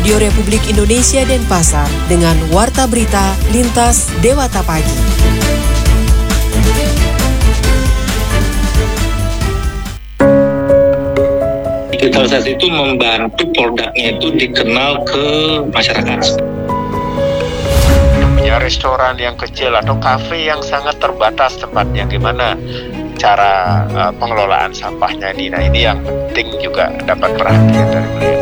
Radio Republik Indonesia Denpasar dengan Warta Berita Lintas Dewata Pagi. Digitalisasi itu membantu produknya itu dikenal ke masyarakat. Punya restoran yang kecil atau kafe yang sangat terbatas tempatnya, gimana cara pengelolaan sampahnya ini. Nah, ini yang penting juga dapat perhatian dari beliau.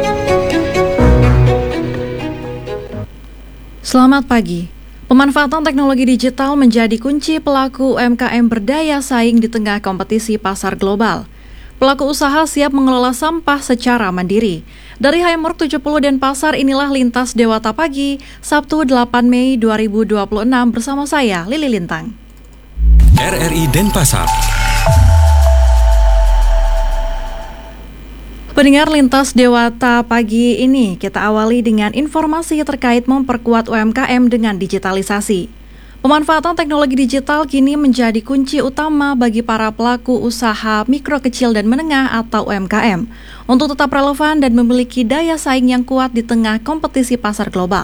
Selamat pagi. Pemanfaatan teknologi digital menjadi kunci pelaku UMKM berdaya saing di tengah kompetisi pasar global. Pelaku usaha siap mengelola sampah secara mandiri. Dari HMORK 70 Denpasar, inilah Lintas Dewata Pagi, Sabtu 8 Mei 2026 bersama saya, Lili Lintang. RRI Denpasar. Pendengar Lintas Dewata Pagi ini, kita awali dengan informasi terkait memperkuat UMKM dengan digitalisasi. Pemanfaatan teknologi digital kini menjadi kunci utama bagi para pelaku usaha mikro, kecil, dan menengah atau UMKM untuk tetap relevan dan memiliki daya saing yang kuat di tengah kompetisi pasar global.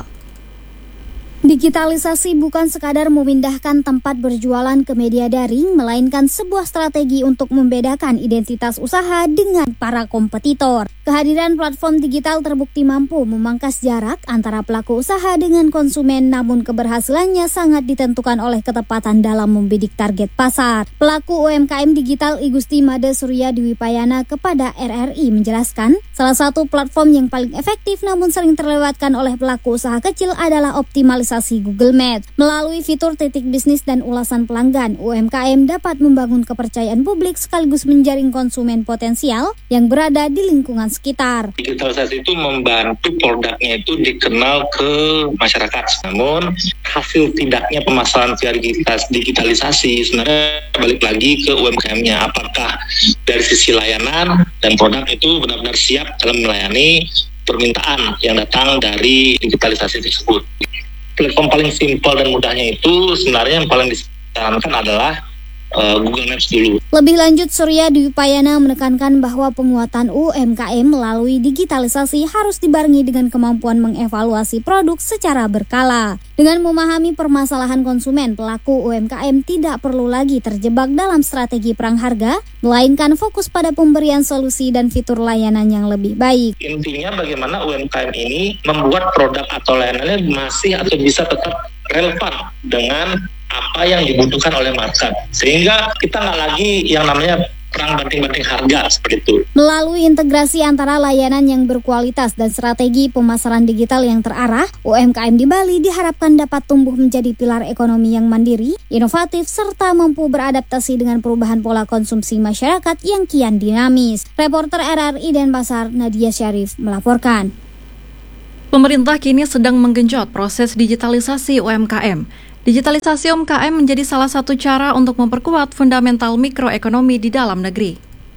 Digitalisasi bukan sekadar memindahkan tempat berjualan ke media daring, melainkan sebuah strategi untuk membedakan identitas usaha dengan para kompetitor. Kehadiran platform digital terbukti mampu memangkas jarak antara pelaku usaha dengan konsumen, namun keberhasilannya sangat ditentukan oleh ketepatan dalam membidik target pasar. Pelaku UMKM digital Igusti Made Surya Dwipayana kepada RRI menjelaskan, salah satu platform yang paling efektif namun sering terlewatkan oleh pelaku usaha kecil adalah optimalisasi Google Maps. Melalui fitur titik bisnis dan ulasan pelanggan, UMKM dapat membangun kepercayaan publik sekaligus menjaring konsumen potensial yang berada di lingkungan sekitar. Digitalisasi itu membantu produknya itu dikenal ke masyarakat. Namun hasil tidaknya pemasaran via digitalisasi sebenarnya balik lagi ke UMKM-nya. Apakah dari sisi layanan dan produk itu benar-benar siap dalam melayani permintaan yang datang dari digitalisasi tersebut. Platform paling simpel dan mudahnya itu sebenarnya yang paling disarankan adalah Google Maps dulu. Lebih lanjut, Surya Dwipayana menekankan bahwa penguatan UMKM melalui digitalisasi harus dibarengi dengan kemampuan mengevaluasi produk secara berkala. Dengan memahami permasalahan konsumen, pelaku UMKM tidak perlu lagi terjebak dalam strategi perang harga, melainkan fokus pada pemberian solusi dan fitur layanan yang lebih baik. Intinya bagaimana UMKM ini membuat produk atau layanannya masih atau bisa tetap relevan dengan apa yang dibutuhkan oleh market, sehingga kita nggak lagi yang namanya perang banting-banting harga seperti itu. Melalui integrasi antara layanan yang berkualitas dan strategi pemasaran digital yang terarah, UMKM di Bali diharapkan dapat tumbuh menjadi pilar ekonomi yang mandiri, inovatif, serta mampu beradaptasi dengan perubahan pola konsumsi masyarakat yang kian dinamis. Reporter RRI Denpasar, Nadia Syarif melaporkan. Pemerintah kini sedang menggenjot proses digitalisasi UMKM. Digitalisasi UMKM menjadi salah satu cara untuk memperkuat fundamental mikroekonomi di dalam negeri.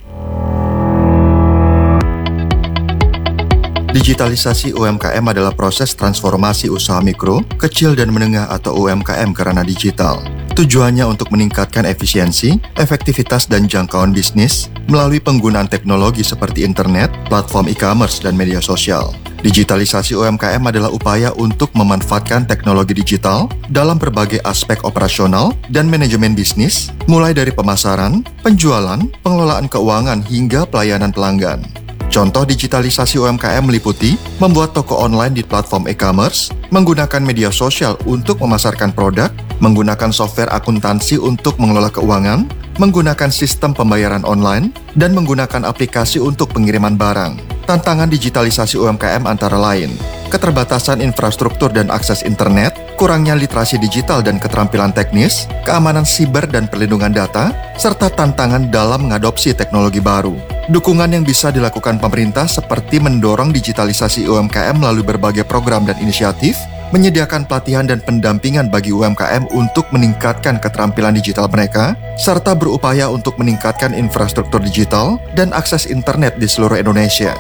Digitalisasi UMKM adalah proses transformasi usaha mikro, kecil dan menengah atau UMKM ke ranah digital. Tujuannya untuk meningkatkan efisiensi, efektivitas dan jangkauan bisnis melalui penggunaan teknologi seperti internet, platform e-commerce dan media sosial. Digitalisasi UMKM adalah upaya untuk memanfaatkan teknologi digital dalam berbagai aspek operasional dan manajemen bisnis, mulai dari pemasaran, penjualan, pengelolaan keuangan hingga pelayanan pelanggan. Contoh digitalisasi UMKM meliputi membuat toko online di platform e-commerce, menggunakan media sosial untuk memasarkan produk, menggunakan software akuntansi untuk mengelola keuangan, menggunakan sistem pembayaran online, dan menggunakan aplikasi untuk pengiriman barang. Tantangan digitalisasi UMKM antara lain, keterbatasan infrastruktur dan akses internet, kurangnya literasi digital dan keterampilan teknis, keamanan siber dan perlindungan data, serta tantangan dalam mengadopsi teknologi baru. Dukungan yang bisa dilakukan pemerintah seperti mendorong digitalisasi UMKM melalui berbagai program dan inisiatif, menyediakan pelatihan dan pendampingan bagi UMKM untuk meningkatkan keterampilan digital mereka, serta berupaya untuk meningkatkan infrastruktur digital dan akses internet di seluruh Indonesia.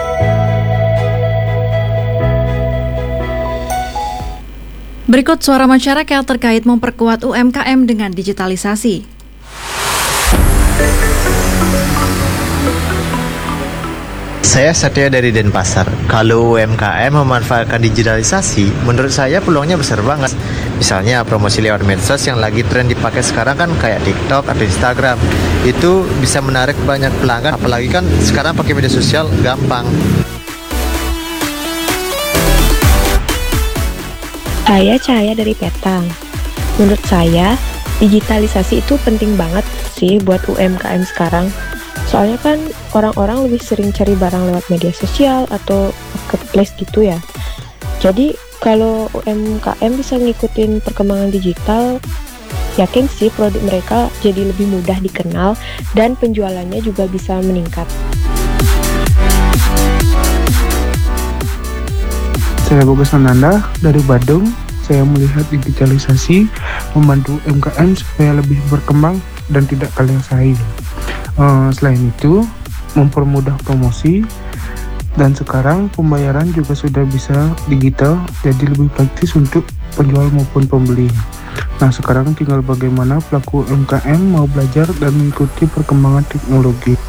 Berikut suara masyarakat terkait memperkuat UMKM dengan digitalisasi. Saya Satya dari Denpasar. Kalau UMKM memanfaatkan digitalisasi, menurut saya peluangnya besar banget. Misalnya promosi lewat medsos yang lagi tren dipakai sekarang kan kayak TikTok atau Instagram. Itu bisa menarik banyak pelanggan, apalagi kan sekarang pakai media sosial gampang. Saya Cahaya dari Petang. Menurut saya, digitalisasi itu penting banget sih buat UMKM sekarang. Soalnya kan orang-orang lebih sering cari barang lewat media sosial atau marketplace gitu ya. Jadi kalau UMKM bisa ngikutin perkembangan digital, yakin sih produk mereka jadi lebih mudah dikenal dan penjualannya juga bisa meningkat. Saya Bogas Ananda dari Badung. Saya melihat digitalisasi membantu UMKM supaya lebih berkembang dan tidak kalah saing. Selain itu, mempermudah promosi, dan sekarang pembayaran juga sudah bisa digital, jadi lebih praktis untuk penjual maupun pembeli. Nah, sekarang tinggal bagaimana pelaku UMKM mau belajar dan mengikuti perkembangan teknologi.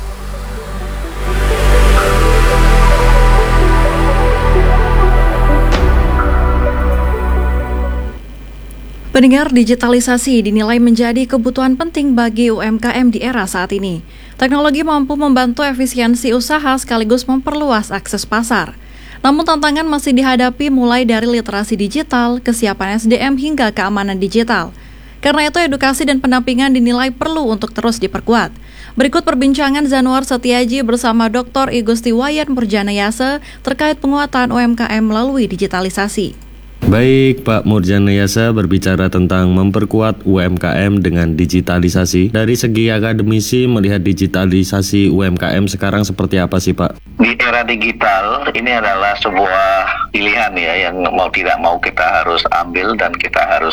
Pendengar, digitalisasi dinilai menjadi kebutuhan penting bagi UMKM di era saat ini. Teknologi mampu membantu efisiensi usaha sekaligus memperluas akses pasar. Namun tantangan masih dihadapi mulai dari literasi digital, kesiapan SDM hingga keamanan digital. Karena itu edukasi dan pendampingan dinilai perlu untuk terus diperkuat. Berikut perbincangan Zanuar Setiaji bersama Dr. I Gusti Wayan Murjanayasa terkait penguatan UMKM melalui digitalisasi. Baik, Pak Murjanayasa berbicara tentang memperkuat UMKM dengan digitalisasi. Dari segi akademisi, melihat digitalisasi UMKM sekarang seperti apa sih, Pak? Di era digital, ini adalah sebuah pilihan ya, yang mau tidak mau kita harus ambil dan kita harus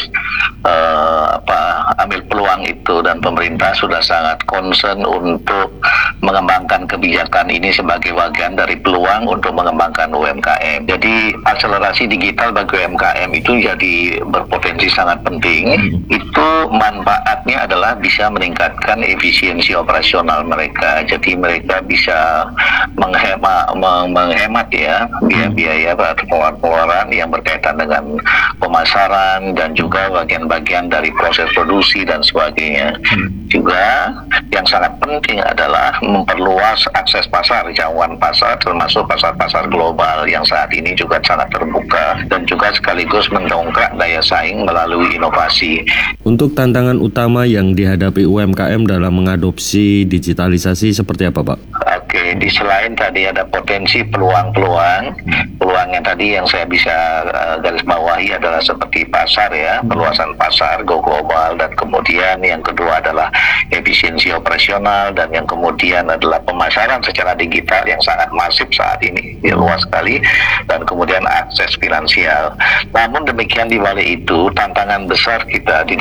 ambil peluang itu, dan pemerintah sudah sangat concern untuk mengembangkan kebijakan ini sebagai bagian dari peluang untuk mengembangkan UMKM. Jadi akselerasi digital bagi UMKM itu jadi berpotensi sangat penting. Itu manfaatnya adalah bisa meningkatkan efisiensi operasional mereka. Jadi mereka bisa menghemat ya biaya pengeluaran yang berkaitan dengan pemasaran dan juga bagian-bagian dari proses produksi dan sebagainya. Juga yang sangat penting adalah memperluas akses pasar, jangkauan pasar, termasuk pasar-pasar global yang saat ini juga sangat terbuka, dan juga sekaligus mendongkrak daya saing melalui inovasi. Untuk tantangan utama yang dihadapi UMKM dalam mengadopsi digitalisasi seperti apa, Pak? Oke, di selain tadi ada potensi peluang yang tadi yang saya bisa garis bawahi adalah seperti pasar ya, perluasan pasar go global, dan kemudian yang kedua adalah efisiensi operasional, dan yang kemudian adalah pemasaran secara digital yang sangat masif saat ini, luas sekali, dan kemudian akses finansial. Namun demikian di balik itu tantangan besar kita di